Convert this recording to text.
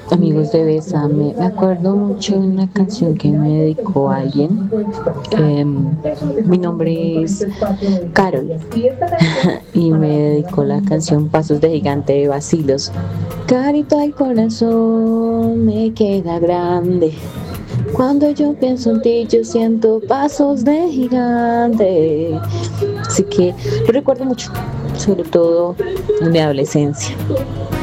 Amigos de Bésame, me acuerdo mucho de una canción que me dedicó alguien. Em, Mi nombre es Carol y me dedicó la canción Pasos de Gigante de Bacilos. Carito al corazón me queda grande. Cuando yo pienso en ti, yo siento pasos de gigante. Así que lo recuerdo mucho, sobre todo en mi adolescencia.